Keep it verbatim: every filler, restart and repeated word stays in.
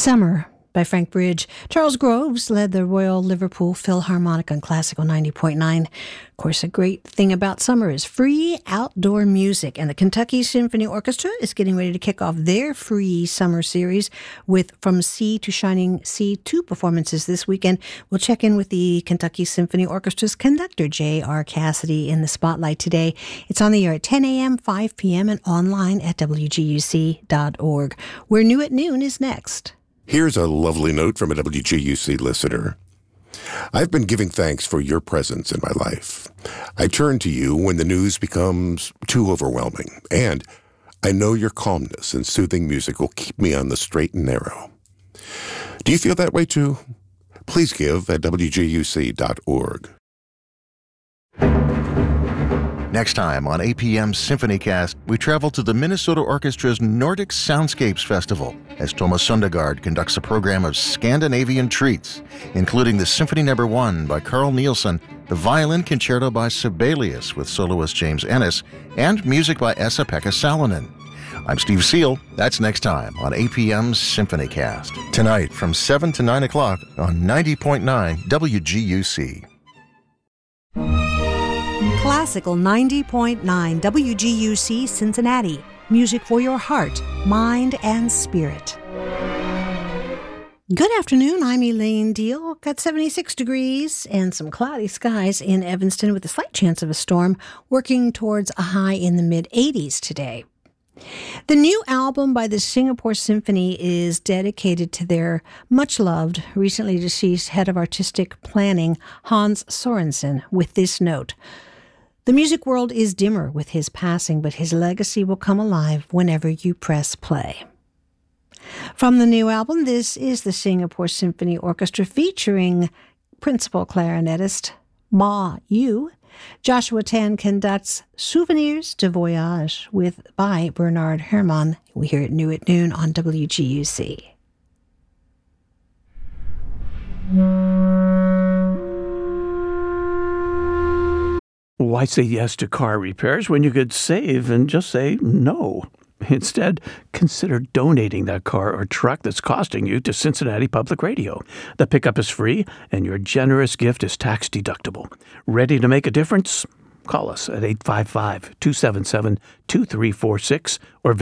Summer by Frank Bridge. Charles Groves led the Royal Liverpool Philharmonic on Classical ninety point nine. Of course, a great thing about summer is free outdoor music, and the Kentucky Symphony Orchestra is getting ready to kick off their free summer series with From Sea to Shining Sea, two performances this weekend. We'll check in with the Kentucky Symphony Orchestra's conductor, J R. Cassidy, in the spotlight today. It's on the air at ten a.m., five p.m., and online at W G U C dot org, where New at Noon is next. Here's a lovely note from a W G U C listener. I've been giving thanks for your presence in my life. I turn to you when the news becomes too overwhelming, and I know your calmness and soothing music will keep me on the straight and narrow. Do you feel that way too? Please give at W G U C dot org. Next time on A P M's SymphonyCast, we travel to the Minnesota Orchestra's Nordic Soundscapes Festival as Thomas Sundergaard conducts a program of Scandinavian treats, including the Symphony Number One by Carl Nielsen, the Violin Concerto by Sibelius with soloist James Ennis, and music by Esa-Pekka Salonen. I'm Steve Seal. That's next time on A P M's SymphonyCast. Tonight from seven to nine o'clock on ninety point nine W G U C. Classical ninety point nine W G U C Cincinnati. Music for your heart, mind, and spirit. Good afternoon. I'm Elaine Deal. Got seventy-six degrees and some cloudy skies in Evanston with a slight chance of a storm, working towards a high in the mid-eighties today. The new album by the Singapore Symphony is dedicated to their much-loved, recently deceased head of artistic planning, Hans Sorensen, with this note. The music world is dimmer with his passing, but his legacy will come alive whenever you press play. From the new album, this is the Singapore Symphony Orchestra featuring principal clarinetist Ma Yu. Joshua Tan conducts Souvenirs de Voyage with by Bernard Herrmann. We hear it new at noon on W G U C. Why say yes to car repairs when you could save and just say no? Instead, consider donating that car or truck that's costing you to Cincinnati Public Radio. The pickup is free, and your generous gift is tax deductible. Ready to make a difference? Call us at eight five five, two seven seven, two three four six or